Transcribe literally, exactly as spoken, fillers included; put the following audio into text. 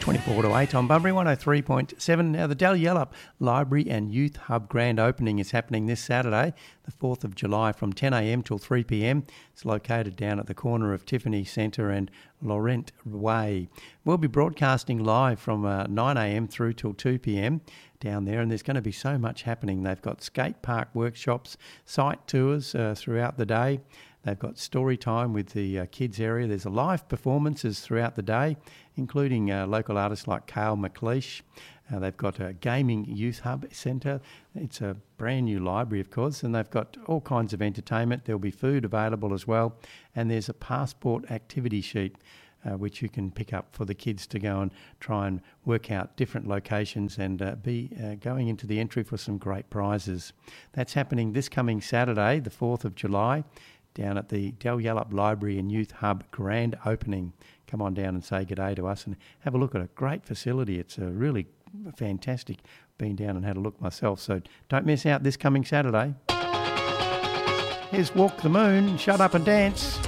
twenty-four to eight on Bunbury, one oh three point seven. Now, the Dalyellup Library and Youth Hub grand opening is happening this Saturday, the fourth of July, from ten a m till three p m. It's located down at the corner of Tiffany Centre and Laurent Way. We'll be broadcasting live from uh, nine a m through till two p m down there, and there's going to be so much happening. They've got skate park workshops, site tours uh, throughout the day. They've got story time with the uh, kids area. There's a live performances throughout the day, including uh, local artists like Kale McLeish. Uh, they've got a gaming youth hub centre. It's a brand new library, of course, and they've got all kinds of entertainment. There'll be food available as well, and there's a passport activity sheet uh, which you can pick up for the kids to go and try and work out different locations and uh, be uh, going into the entry for some great prizes. That's happening this coming Saturday, the fourth of July, down at the Dalyellup Library and Youth Hub grand opening. Come on down and say g'day to us and have a look at a great facility. It's a really fantastic. Been down and had a look myself, so don't miss out this coming Saturday. Here's Walk the Moon, Shut Up and Dance.